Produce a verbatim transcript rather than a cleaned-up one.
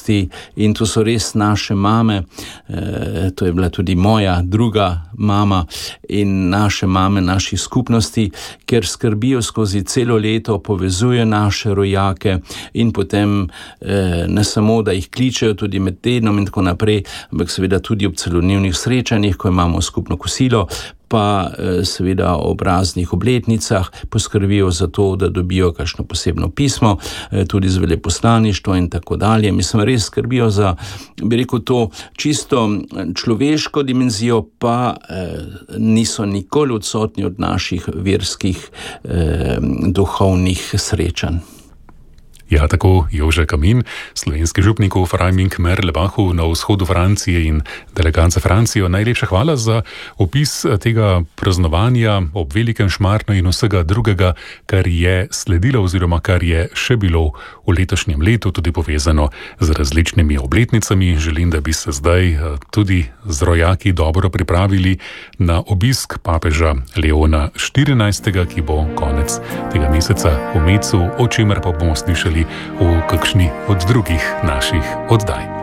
skupnosti in to so res naše mame, to je bila tudi moja druga mama in naše mame naših skupnosti, ker skrbijo skozi celo leto, povezuje naše rojake in potem ne samo, da jih kličejo tudi med tednom in tako naprej, ampak seveda tudi ob celodnevnih srečanjih, ko imamo skupno kosilo, pa seveda ob raznih obletnicah poskrbijo za to, da dobijo kakšno posebno pismo, tudi z veleposlaništvo in tako dalje. Mislim, res skrbijo za, bi rekel, to čisto človeško dimenzijo, pa niso nikoli odsotni od naših verskih duhovnih srečanj. Ja, tako Jože Kamin, slovenski župnik v Freiming-Merlebachu na vzhodu Francije in delegat za Francijo. Najlepša hvala za opis tega praznovanja ob Velikem Šmartnu in vsega drugega, kar je sledilo oziroma kar je še bilo v letošnjem letu, tudi povezano z različnimi obletnicami. Želim, da bi se zdaj tudi z rojaki dobro pripravili na obisk papeža Leona štirinajstega, ki bo konec tega meseca v Mecu, o čemer pa bomo slišali v kakšni od drugih naših oddaj.